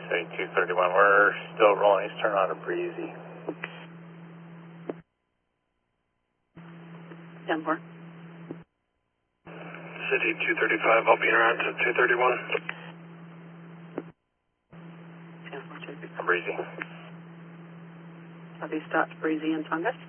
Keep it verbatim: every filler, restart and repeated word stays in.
City two thirty-one, we're still rolling eastern out of Breezy. ten four. City two thirty-five, I'll be around to two thirty-one. ten four two. Breezy. Southeast Dutch, Breezy, and Tongass.